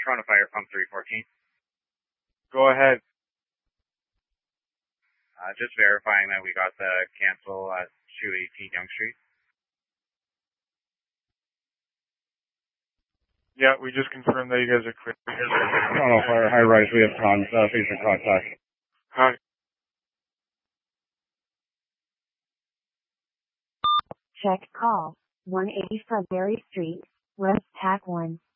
Toronto Fire Pump 314. Go ahead. Just verifying that we got the cancel at 218 Yonge Street. Yeah, we just confirmed that you guys are clear. Toronto Fire, high rise, we have patient contact. Hi. Check call 180 Sudbury Street, West TAC 1.